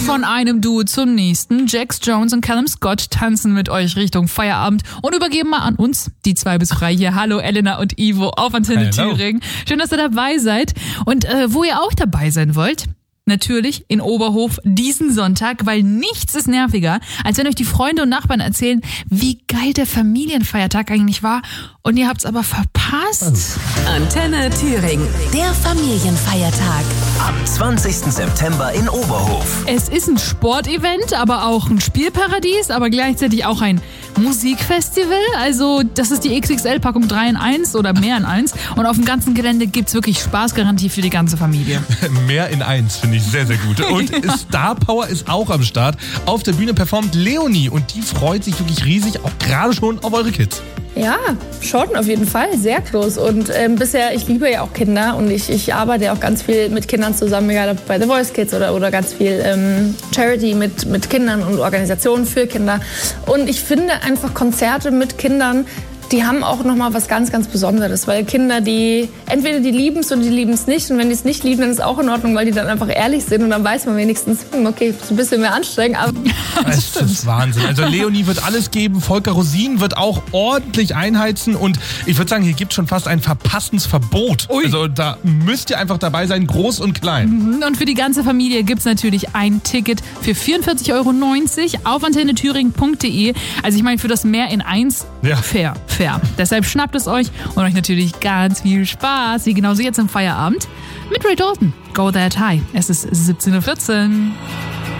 von einem Duo zum nächsten. Jax Jones und Callum Scott tanzen mit euch Richtung Feierabend und übergeben mal an uns die 2 bis 3 hier. Hallo Elena und Ivo auf Antenne Thüringen. Schön, dass ihr dabei seid. Und wo ihr auch dabei sein wollt, natürlich in Oberhof diesen Sonntag, weil nichts ist nerviger, als wenn euch die Freunde und Nachbarn erzählen, wie geil der Familienfeiertag eigentlich war und ihr habt's aber verpasst. Antenne Thüringen, der Familienfeiertag. Am 20. September in Oberhof. Es ist ein Sportevent, aber auch ein Spielparadies, aber gleichzeitig auch ein Musikfestival. Also das ist die XXL-Packung 3 in 1 oder mehr in 1. Und auf dem ganzen Gelände gibt's wirklich Spaßgarantie für die ganze Familie. Mehr in 1 finde ich sehr, sehr gut. Und Star Power ist auch am Start. Auf der Bühne performt Leonie und die freut sich wirklich riesig, auch gerade schon auf eure Kids. Ja, schon auf jeden Fall, sehr groß. Und bisher, ich liebe ja auch Kinder und ich arbeite ja auch ganz viel mit Kindern zusammen, egal ob bei The Voice Kids oder ganz viel Charity mit Kindern und Organisationen für Kinder. Und ich finde einfach Konzerte mit Kindern, die haben auch nochmal was ganz, ganz Besonderes, weil Kinder, die entweder die lieben es oder die lieben es nicht und wenn die es nicht lieben, dann ist es auch in Ordnung, weil die dann einfach ehrlich sind und dann weiß man wenigstens, okay, ist ein bisschen mehr anstrengend, aber das ist Wahnsinn. Also Leonie wird alles geben, Volker Rosin wird auch ordentlich einheizen und ich würde sagen, hier gibt es schon fast ein Verpassensverbot. Ui. Also da müsst ihr einfach dabei sein, groß und klein. Und für die ganze Familie gibt's natürlich ein Ticket für 44,90 € auf antennethüringen.de. Also ich meine, für das Mehr in 1 fair. Deshalb schnappt es euch und euch natürlich ganz viel Spaß, wie genauso jetzt im Feierabend mit Ray Dalton. Go That High. Es ist 17:14 Uhr.